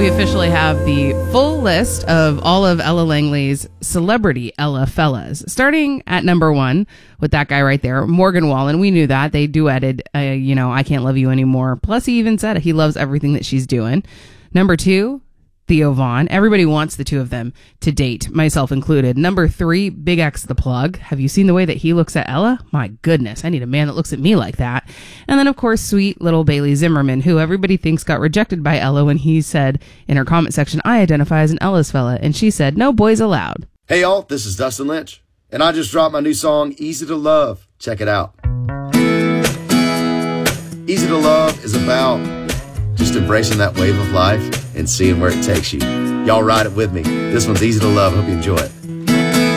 We officially have the full list of all of Ella Langley's celebrity Ella fellas, starting at number 1 with that guy right there, Morgan Wallen. We knew that. They duetted, I Can't Love You Anymore. Plus, he even said he loves everything that she's doing. Number 2, Theo Von. Everybody wants the two of them to date, myself included. Number 3, Big X the Plug. Have you seen the way that he looks at Ella? My goodness, I need a man that looks at me like that. And then, of course, sweet little Bailey Zimmerman, who everybody thinks got rejected by Ella when he said in her comment section, I identify as an Ella's fella. And she said, no boys allowed. Hey, y'all, this is Dustin Lynch, and I just dropped my new song, Easy to Love. Check it out. Easy to Love is about just embracing that wave of life and seeing where it takes you. Y'all ride it with me. This one's Easy to Love. Hope you enjoy it.